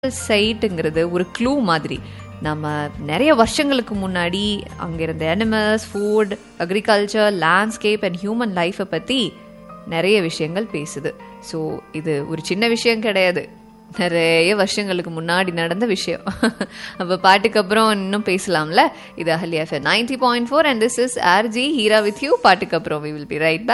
சைட்டுங்கிறது ஒரு க்ளூ மாதிரி. நம்ம நிறைய வருஷங்களுக்கு முன்னாடி அங்கே இருந்த animals, food, agriculture, landscape and human லைஃப்பை பற்றி நிறைய விஷயங்கள் பேசுது. ஸோ இது ஒரு சின்ன விஷயம் கிடையாது, நிறைய வருஷங்களுக்கு முன்னாடி நடந்த விஷயம். அப்போ பாட்டுக்கு அப்புறம் இன்னும் பேசலாம்ல. இது Ahalya FM 90.4 and this is RJ Hira with you. பாட்டுக்கு அப்புறம் we will be right back.